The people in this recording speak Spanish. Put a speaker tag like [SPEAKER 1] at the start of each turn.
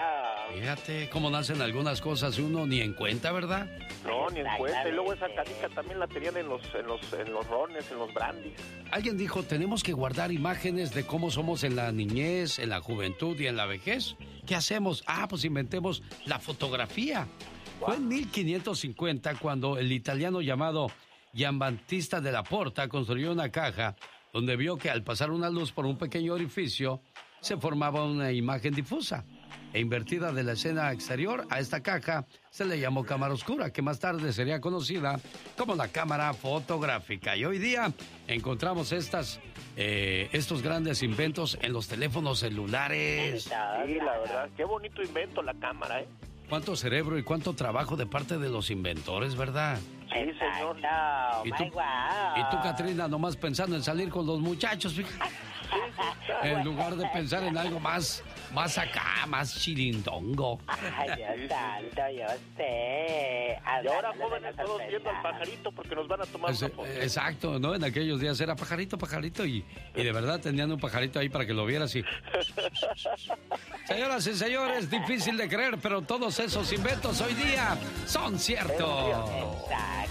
[SPEAKER 1] Fíjate cómo nacen algunas cosas, uno ni en cuenta, ¿verdad?
[SPEAKER 2] No, ni en cuenta. Y luego esa canica también la tenían en los rones, en los brandis.
[SPEAKER 1] Alguien dijo, tenemos que guardar imágenes de cómo somos en la niñez, en la juventud y en la vejez. ¿Qué hacemos? Pues inventemos la fotografía. Wow. Fue en 1550 cuando el italiano llamado Giambattista della Porta construyó una caja donde vio que al pasar una luz por un pequeño orificio se formaba una imagen difusa e invertida de la escena exterior. A esta caja se le llamó cámara oscura, que más tarde sería conocida como la cámara fotográfica. Y hoy día encontramos estos grandes inventos en los teléfonos celulares.
[SPEAKER 2] Sí, la verdad, qué bonito invento la cámara, ¿eh?
[SPEAKER 1] Cuánto cerebro y cuánto trabajo de parte de los inventores, ¿verdad?
[SPEAKER 2] Sí, señor.
[SPEAKER 1] ¿Y tú, Catrina, nomás pensando en salir con los muchachos, fíjate? En lugar de pensar en algo más acá, más chirindongo.
[SPEAKER 3] Ay, Dios santo, yo sé.
[SPEAKER 2] Y ahora, jóvenes, todos viendo al pajarito porque nos van a tomar una foto.
[SPEAKER 1] Exacto, ¿no? En aquellos días era pajarito, y de verdad tenían un pajarito ahí para que lo vieras y... Señoras y señores, difícil de creer, pero todos esos inventos hoy día son ciertos.
[SPEAKER 3] Exacto.